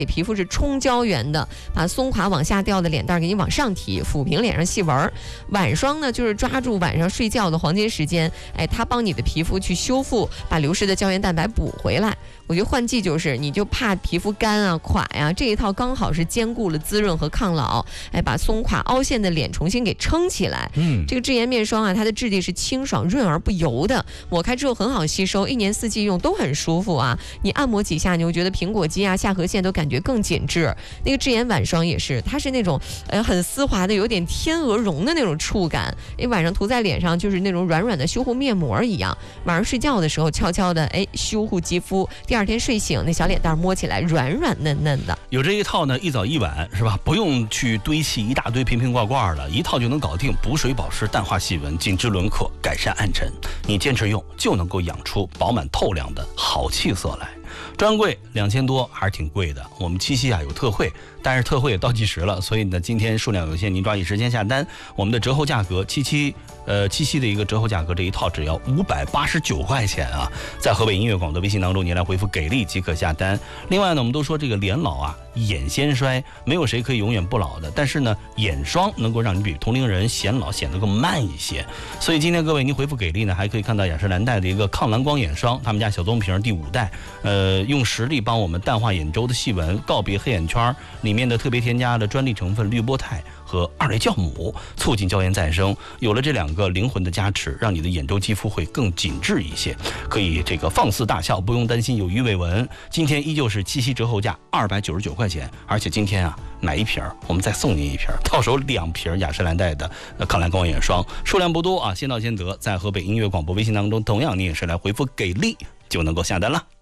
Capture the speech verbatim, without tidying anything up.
皮肤是冲胶原的，把松垮往下掉的脸蛋给你往上提，抚平脸上细纹。晚霜呢，就是抓住晚上睡觉的黄金时间，哎，它帮你的皮肤去修复，把流失的胶原蛋白补回来。我觉得换季就是，你就怕皮肤干啊、垮呀、啊，这一套刚好是兼顾了滋润和抗老，哎，把松垮凹陷的脸重新给撑起来。嗯，这个智颜面霜啊，它的质地是清爽润而不油的，抹开之后很好吸收，一年四季用都很舒服啊。你按摩几下，你会觉得苹果肌啊、下颌线都感觉更紧致。那个智颜晚霜也是，它是那种呃很丝滑的，有点天鹅绒的那种触感，哎，晚上涂在脸上就是那种软软的修护面膜一样。晚上睡觉的时候悄悄的哎修护肌肤，第二天睡醒那小脸蛋摸起来软软嫩嫩的。 有这一套呢，一早一晚是吧？不用去堆砌一大堆瓶瓶罐罐的，一套就能搞定。补水保湿、淡化细纹、紧致轮廓、改善暗沉，你坚持用就能够养出饱满透亮的好气色来。专柜两千多还是挺贵的，我们七夕啊有特惠，但是特惠也倒计时了，所以呢今天数量有限，您抓紧时间下单。我们的折后价格七七呃七夕的一个折后价格，这一套只要五百八十九块钱啊，在河北音乐广的微信当中，您来回复给力即可下单。另外呢，我们都说这个脸老啊，眼先衰，没有谁可以永远不老的，但是呢，眼霜能够让你比同龄人显老显得更慢一些。所以今天各位您回复给力呢，还可以看到雅诗兰黛的一个抗蓝光眼霜，他们家小棕瓶第五代。呃，用实力帮我们淡化眼周的细纹，告别黑眼圈，里面的特别添加的专利成分氯波肽和二类酵母，促进胶原再生。有了这两个灵魂的加持，让你的眼周肌肤会更紧致一些，可以这个放肆大笑，不用担心有鱼尾纹。今天依旧是七夕折后价二百九十九块钱，而且今天啊买一瓶我们再送您一瓶，到手两瓶雅诗兰黛的抗蓝光眼霜，数量不多啊，先到先得。在河北音乐广播微信当中，同样你也是来回复给力就能够下单了。